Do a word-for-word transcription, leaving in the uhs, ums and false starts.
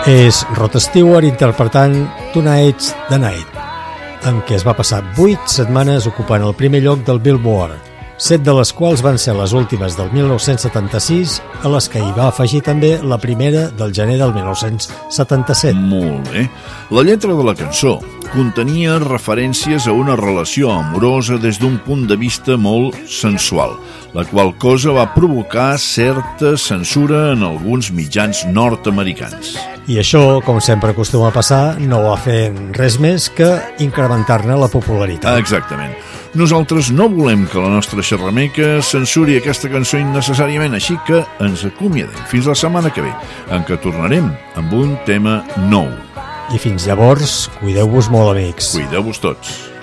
És Rod Stewart interpretant Tonight's the Night, amb què es va passar vuit setmanes ocupant el primer lloc del Billboard, set de les quals van ser les últimes del mil nou-cents setanta-sis, a les que hi va afegir també la primera del gener del mil nou-cents setanta-set. Molt bé. La lletra de la cançó contenia referències a una relació amorosa des d'un punt de vista molt sensual, la qual cosa va provocar certa censura en alguns mitjans nord-americans. I això, com sempre acostuma a passar, no va fer res més que incrementar-ne la popularitat. Exactament. Nosaltres no volem que la nostra xerrameca censuri aquesta cançó innecessàriament, així que ens acomiadem fins la setmana que ve, en què tornarem amb un tema nou. I fins llavors, cuideu-vos molt, amics. Cuideu-vos tots.